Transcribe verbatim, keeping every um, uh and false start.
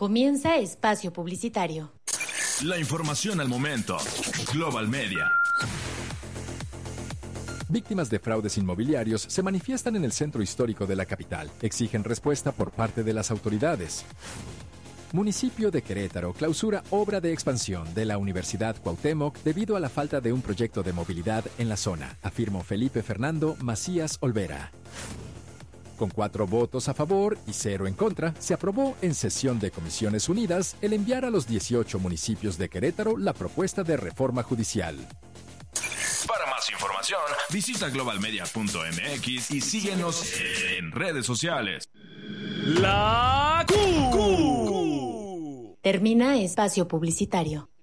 Comienza espacio publicitario. La información al momento. Global Media. Víctimas de fraudes inmobiliarios se manifiestan en el centro histórico de la capital. Exigen respuesta por parte de las autoridades. Municipio de Querétaro clausura obra de expansión de la Universidad Cuauhtémoc debido a la falta de un proyecto de movilidad en la zona, afirmó Felipe Fernando Macías Olvera. Con cuatro votos a favor y cero en contra, se aprobó en sesión de Comisiones Unidas el enviar a los dieciocho municipios de Querétaro la propuesta de reforma judicial. Para más información, visita global media punto m x y síguenos en redes sociales. La Q. Termina espacio publicitario.